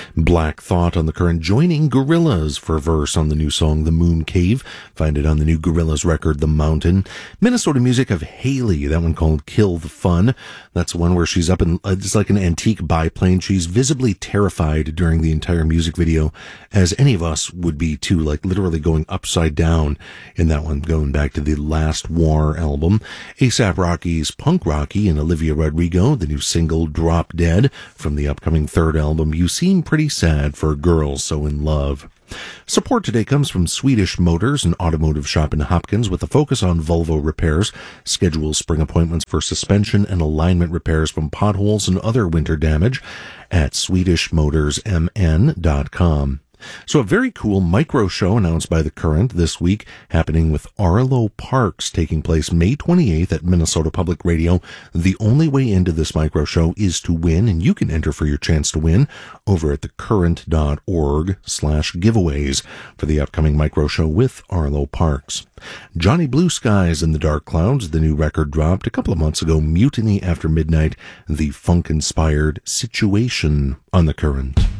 Black Thought on the Current joining Gorillaz for a verse on the new song The Moon Cave. Find it on the new Gorillaz record The Mountain. Minnesota music of Haley, that one called Kill the Fun. That's one where she's up in, it's like an antique biplane. She's visibly terrified during the entire music video, as any of us would be too, like literally going upside down in that one, going back to the Last War album. A$AP Rocky's Punk Rocky and Olivia Rodrigo, the new single Drop Dead from the upcoming third album, You Seem Pretty Sad for a Girl So in Love. Support today comes from Swedish Motors, an automotive shop in Hopkins with a focus on Volvo repairs. Schedule spring appointments for suspension and alignment repairs from potholes and other winter damage at swedishmotorsmn.com. So a very cool micro show announced by The Current this week, happening with Arlo Parks, taking place May 28th at Minnesota Public Radio. The only way into this micro show is to win, and you can enter for your chance to win over at thecurrent.org/giveaways for the upcoming micro show with Arlo Parks. Johnny Blue Skies and the Dark Clouds, the new record dropped a couple of months ago, Mutiny After Midnight, the funk-inspired Situation on The Current.